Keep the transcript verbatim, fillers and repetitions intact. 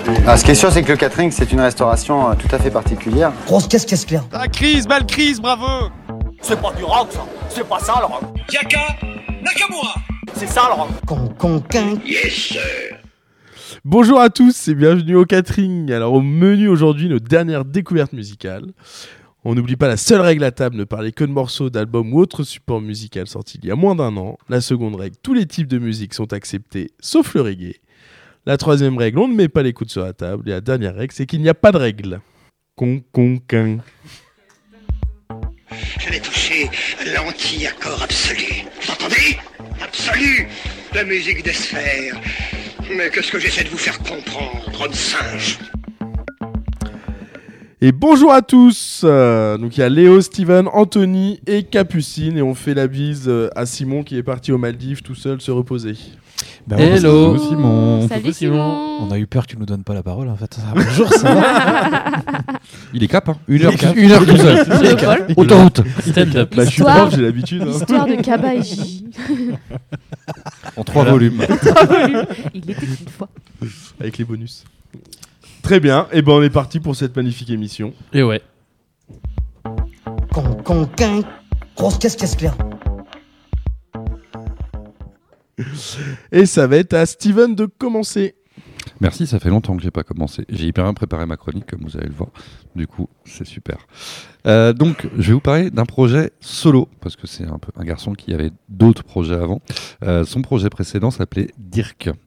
Alors, ce qui est sûr, c'est que le catering, c'est une restauration euh, tout à fait particulière. Grosse caisse, caisse claire. Ah, crise, belle crise, bravo. C'est pas du rock, ça. C'est pas ça, le rock. Yaka Nakamura. C'est ça, le rock. Con, con, quin. Yes, sir. Bonjour à tous et bienvenue au catering. Alors au menu aujourd'hui, nos dernières découvertes musicales. On n'oublie pas la seule règle à table, ne parler que de morceaux, d'albums ou autres supports musicaux sortis il y a moins d'un an. La seconde règle, tous les types de musique sont acceptés, sauf le reggae. La troisième règle, on ne met pas les coudes sur la table. Et la dernière règle, c'est qu'il n'y a pas de règle. Con, con, quin. Je vais toucher l'anti-accord absolu. Vous entendez? Absolu. La musique des sphères. Mais qu'est-ce que j'essaie de vous faire comprendre, homme singe? Et bonjour à tous. euh, Donc il y a Léo, Steven, Anthony et Capucine. Et on fait la bise euh, à Simon qui est parti aux Maldives tout seul se reposer. Ben Hello Coucou Simon. Salut Coucou Simon. On a eu peur que tu nous donnes pas la parole en fait. Ah, bonjour, ça va? Il est cap, hein. Une heure, cap. une heure tout seul. C'est Paul. Autoroute. Stand-up. Bah, je suis Histoire- prof, j'ai l'habitude. hein. Histoire de Kaba et J. En trois volumes. Il était une fois. Avec les bonus. Très bien. Et ben on est parti pour cette magnifique émission. Et ouais. Con, con, quin. Grosse caisse, caisse claire. Et ça va être à Steven de commencer. Merci, ça fait longtemps que j'ai pas commencé. J'ai hyper bien préparé ma chronique, comme vous allez le voir. Du coup, c'est super. Euh, donc, je vais vous parler d'un projet solo, parce que c'est un, peu un garçon qui avait d'autres projets avant. Euh, son projet précédent s'appelait Dirk.